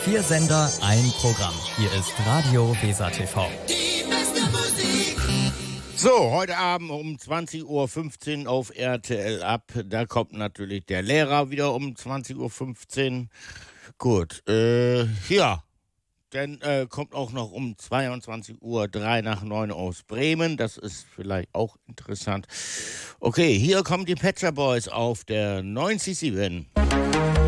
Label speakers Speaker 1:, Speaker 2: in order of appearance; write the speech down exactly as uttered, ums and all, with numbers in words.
Speaker 1: Vier Sender, ein Programm. Hier ist Radio Weser T V.
Speaker 2: Die beste Musik.
Speaker 3: So, heute Abend um zwanzig Uhr fünfzehn auf R T L ab. Da kommt natürlich der Lehrer wieder um zwanzig Uhr fünfzehn. Gut, äh, ja. Dann äh, kommt auch noch um zweiundzwanzig Uhr drei nach neun aus Bremen. Das ist vielleicht auch interessant. Okay, hier kommen die Pet Shop Boys auf der neunzig Komma sieben.